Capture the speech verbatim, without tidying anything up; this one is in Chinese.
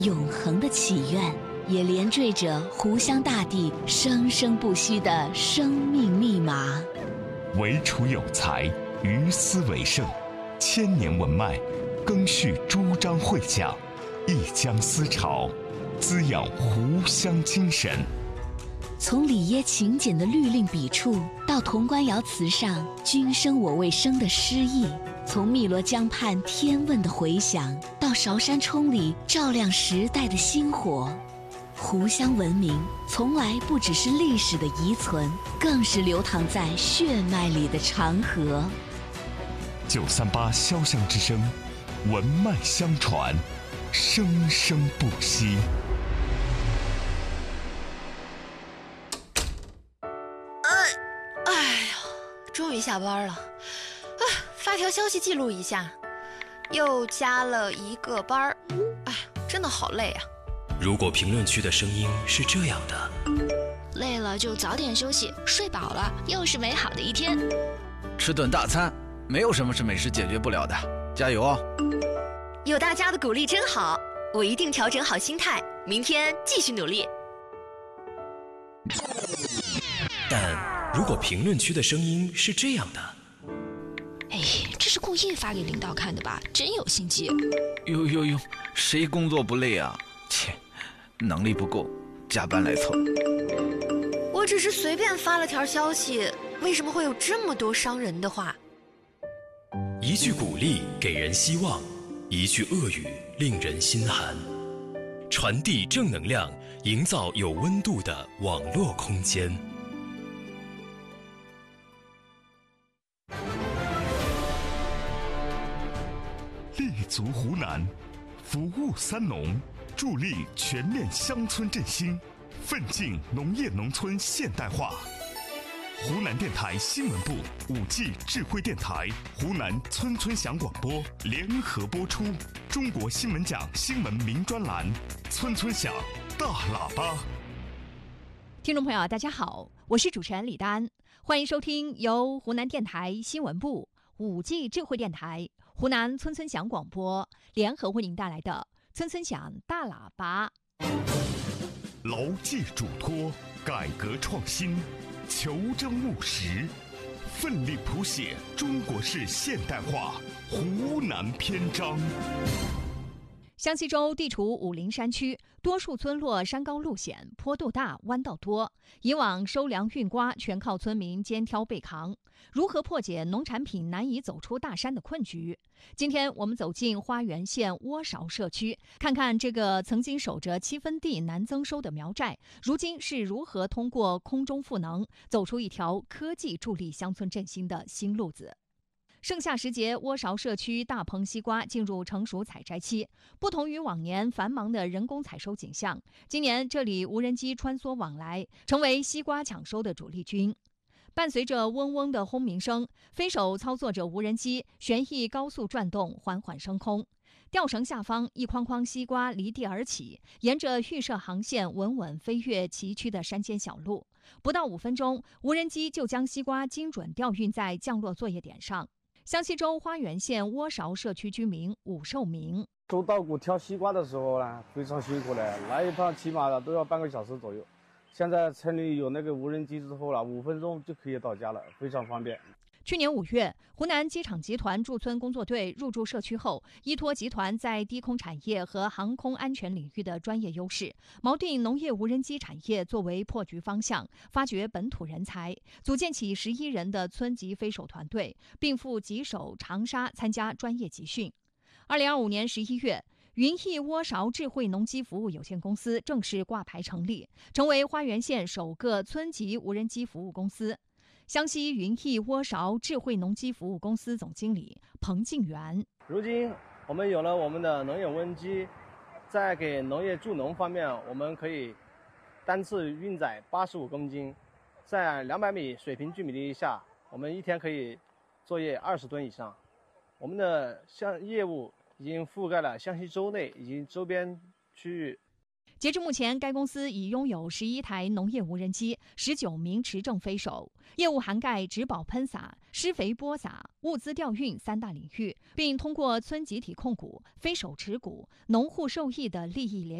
永恒的祈愿，也连缀着湖湘大地生生不息的生命密码。 唯楚有才，于斯为盛，千年文脉，更续朱张会讲，一江思潮，滋养湖湘精神。 从里耶勤俭的律令笔触，到潼关窑瓷上君生我未生的诗意；从汨罗江畔天问的回响，到韶山冲里照亮时代的星火。湖湘文明从来不只是历史的遗存，更是流淌在血脉里的长河。 九三八潇湘之声，文脉相传，生生不息。 终于下班了，啊，发条消息记录一下，又加了一个班儿，哎，真的好累啊。 如果评论区的声音是这样的， 累了就早点休息，睡饱了又是美好的一天。 吃顿大餐，没有什么是美食解决不了的，加油哦！ 有大家的鼓励真好，我一定调整好心态，明天继续努力。 但如果评论区的声音是这样的， 哎，这是故意发给领导看的吧？真有心机。 呦呦呦，谁工作不累啊？切，能力不够，加班来凑。 我只是随便发了条消息，为什么会有这么多伤人的话？ 一句鼓励给人希望，一句恶语令人心寒。传递正能量，营造有温度的网络空间。 立足湖南，服务三农，助力全面乡村振兴，奋进农业农村现代化。湖南电台新闻部、五 G 智慧电台、湖南村村响广播联合播出中国新闻奖新闻名专栏《村村响大喇叭》。 听众朋友，大家好，我是主持人李丹，欢迎收听由湖南电台新闻部、五 G 智慧电台、湖南村村响广播联合为您带来的《村村响大喇叭》。 牢记嘱托，改革创新，求真务实，奋力谱写中国式现代化湖南篇章。 湘西州地处武陵山区，多数村落山高路险，坡度大，弯道多。以往收粮运瓜全靠村民肩挑背扛，如何破解农产品难以走出大山的困局？今天我们走进花园县窝勺社区，看看这个曾经守着七分地难增收的苗寨，如今是如何通过空中赋能，走出一条科技助力乡村振兴的新路子。盛夏时节，窝勺社区大棚西瓜进入成熟采摘期。不同于往年繁忙的人工采收景象，今年这里无人机穿梭往来，成为西瓜抢收的主力军。伴随着嗡嗡的轰鸣声，飞手操作着无人机，旋翼高速转动，缓缓升空。吊绳下方，一筐筐西瓜离地而起，沿着预设航线稳稳飞越崎岖的山间小路。不到五分钟，无人机就将西瓜精准调运在降落作业点上。湘西州花园县窝勺社区居民武寿明： 收稻谷挑西瓜的时候呢，非常辛苦的，来一趟起码都要半个小时左右。现在村里有那个无人机之后了，五分钟就可以到家了，非常方便。 去年五月，湖南机场集团驻村工作队入驻社区后，依托集团在低空产业和航空安全领域的专业优势，锚定农业无人机产业作为破局方向，发掘本土人才，组建起十一人的村级飞手团队，并赴吉首、长沙参加专业集训。二零二五年十一月，云翼窝勺智慧农机服务有限公司正式挂牌成立，成为花园县首个村级无人机服务公司。湘西云翼窝勺智慧农机服务公司总经理彭敬元： 如今我们有了我们的农业无人机，在给农业助农方面，我们可以单次运载八十五公斤，在两百米水平距离地下，我们一天可以作业二十吨以上。我们的项业务已经覆盖了湘西州内以及周边区域。 截至目前，该公司已拥有十一台农业无人机、十九名持证飞手，业务涵盖植保喷洒、施肥播撒、物资调运三大领域，并通过村集体控股、飞手持股、农户受益的利益联